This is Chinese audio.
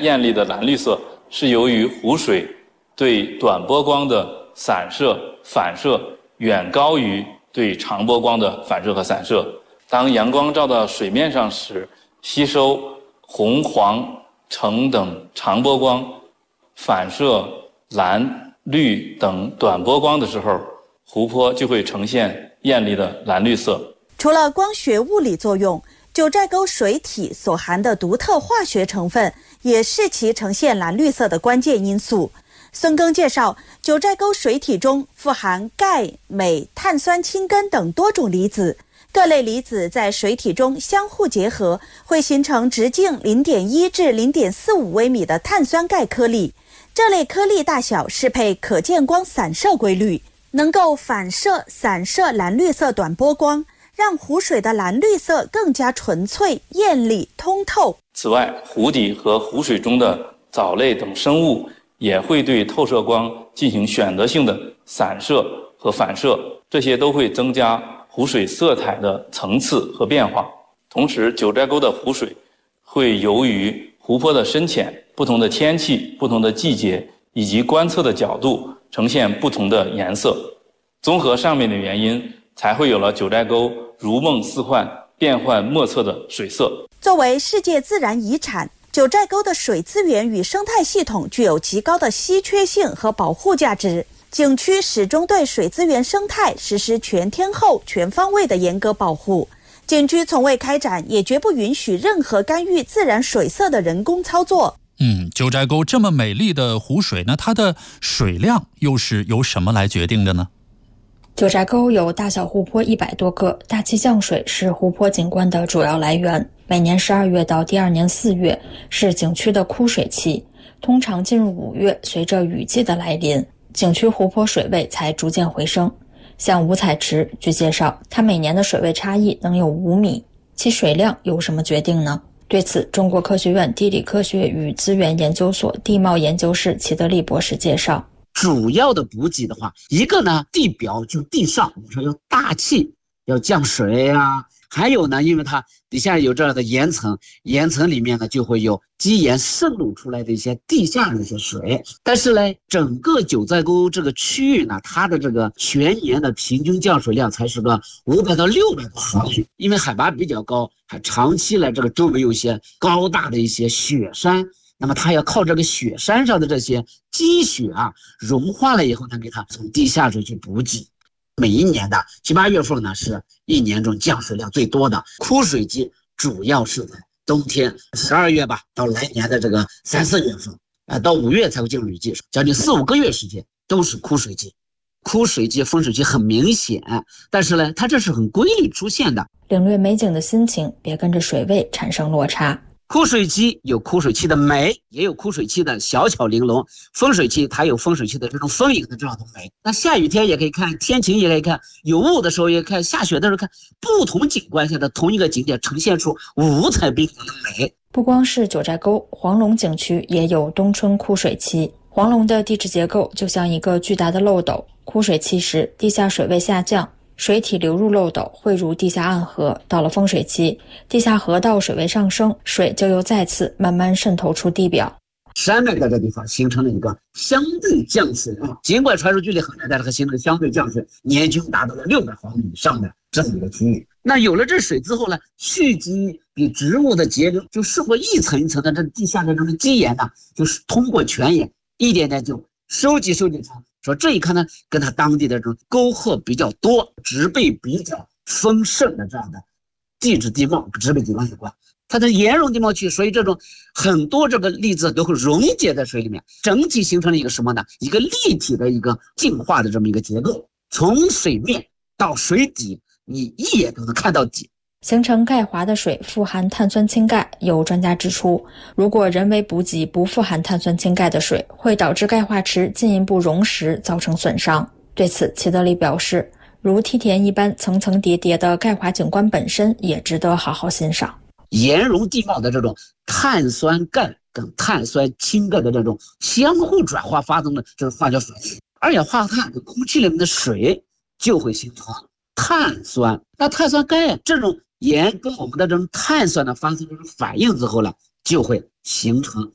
艳丽的蓝绿色，是由于湖水对短波光的散射、反射远高于对长波光的反射和散射。当阳光照到水面上时，吸收红、黄、橙等长波光，反射蓝、绿等短波光的时候，湖泊就会呈现艳丽的蓝绿色。 除了光学物理作用，九寨沟水体所含的独特化学成分也是其呈现蓝绿色的关键因素。孙庚介绍，九寨沟水体中富含钙、镁、碳酸氢根等多种离子，各类离子在水体中相互结合，会形成直径 0.1 至 0.45 微米的碳酸钙颗粒。这类颗粒大小适配可见光散射规律，能够反射、散射蓝绿色短波光，让湖水的蓝绿色更加纯粹、艳丽、通透。 此外，湖底和湖水中的藻类等生物也会对透射光进行选择性的散射和反射，这些都会增加湖水色彩的层次和变化。同时，九寨沟的湖水会由于湖泊的深浅、不同的天气、不同的季节以及观测的角度，呈现不同的颜色。综合上面的原因，才会有了九寨沟如梦似幻、变幻莫测的水色。 作为世界自然遗产，九寨沟的水资源与生态系统具有极高的稀缺性和保护价值。景区始终对水资源生态实施全天候、全方位的严格保护。景区从未开展，也绝不允许任何干预自然水色的人工操作。 九寨沟这么美丽的湖水呢，它的水量又是由什么来决定的呢？ 九寨沟有大小湖泊100多个，大气降水是湖泊景观的主要来源。每年12月到第2年4月是景区的枯水期，通常进入5月，随着雨季的来临，景区湖泊水位才逐渐回升。像五彩池，据介绍，它每年的水位差异能有5米，其水量由什么决定呢？对此，中国科学院地理科学与资源研究所地貌研究室齐德利博士介绍， 主要的补给的话，一个呢，地表就地上，我们说要大气，要降水啊。还有呢，因为它底下有这样的岩层，岩层里面呢就会有基岩渗露出来的一些地下的一些水。但是呢，整个九寨沟这个区域呢，它的这个全年的平均降水量才是个500到600多毫米，因为海拔比较高，还长期来这个周围有一些高大的一些雪山。那么它要靠这个雪山上的这些积雪啊，融化了以后呢，给它从地下水去补给。每一年的7、8月份呢，是一年中降水量最多的。枯水期主要是在冬天12月吧，到来年的这个3、4月份，到5月才会进入雨季，将近4、5个月时间都是枯水期。枯水期、丰水期很明显，但是呢，它这是很规律出现的。 领略美景的心情，别跟着水位产生落差。 枯水期有枯水期的美，也有枯水期的小巧玲珑。丰水期它有丰水期的这种丰盈的这样的美。那下雨天也可以看，天晴也可以看，有雾的时候也看，下雪的时候看，不同景观下的同一个景点呈现出五彩缤纷的美。 不光是九寨沟，黄龙景区也有冬春枯水期。黄龙的地质结构就像一个巨大的漏斗，枯水期时地下水位下降，水体流入漏斗，汇入地下暗河。到了丰水期，地下河道水位上升，水就又再次慢慢渗透出地表。 山脉在这地方形成了一个相对降水啊，尽管传输距离很远，但是它形成相对降水，年均达到了600毫米以上的这么一个区域。那有了这水之后呢，蓄积比植物的节流，就胜过一层一层的这地下的这种基岩呢，就是通过泉眼一点点就收集成。说这一看呢，跟它当地的这种沟壑比较多、植被比较丰盛的这样的地质地貌、植被地貌有关。它的岩溶地貌区，所以这种很多这个粒子都会溶解在水里面，整体形成了一个什么呢？一个立体的一个进化的这么一个结构，从水面到水底，你一眼都能看到底。 形成钙华的水富含碳酸氢钙，有专家指出，如果人为补给不富含碳酸氢钙的水，会导致钙化池进一步溶蚀，造成损伤。对此，齐德利表示，如梯田一般层层叠叠的钙华景观本身也值得好好欣赏。 岩溶地貌的这种碳酸钙跟碳酸氢钙的这种相互转化发生的这种化学反应，二氧化碳跟空气里面的水就会形成碳酸。那碳酸钙这种盐跟我们的这种碳酸呢发生这种反应之后呢，就会形成